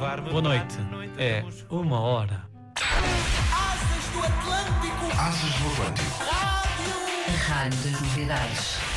Boa noite. É 1h. Asas do Atlântico. Asas do Atlântico. Rádio. A Rádio das Novidades.